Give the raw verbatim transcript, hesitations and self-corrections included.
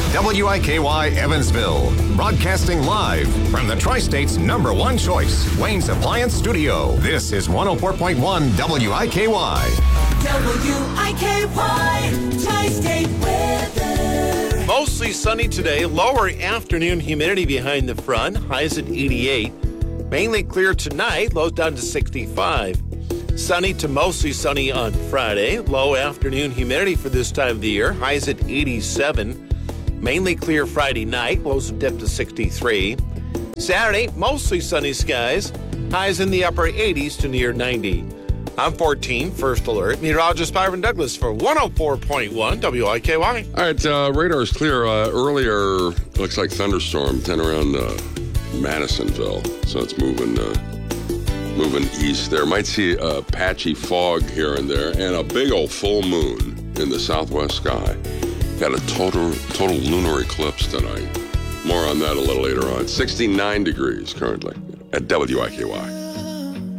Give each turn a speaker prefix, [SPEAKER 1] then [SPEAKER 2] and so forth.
[SPEAKER 1] W I K Y Evansville, broadcasting live from the Tri-State's number one choice, Wayne's Appliance Studio. This is one oh four point one W I K Y.
[SPEAKER 2] W I K Y, Tri-State weather.
[SPEAKER 3] Mostly sunny today, lower afternoon humidity behind the front, highs at eighty-eight. Mainly clear tonight, lows down to sixty-five. Sunny to mostly sunny on Friday, low afternoon humidity for this time of the year, highs at eighty-seven. Mainly clear Friday night, lows will dip to sixty-three. Saturday, mostly sunny skies, highs in the upper eighties to near ninety. I'm fourteen, First Alert. Meteorologist Byron Douglas for one oh four point one W I K Y.
[SPEAKER 4] All right, uh, radar is clear. Uh, earlier, looks like thunderstorm, ten around uh, Madisonville. So it's moving uh, moving east there. Might see a patchy fog here and there, and a big old full moon in the southwest sky. Got a total total lunar eclipse tonight. More on that a little later on. sixty-nine degrees currently at W I K Y.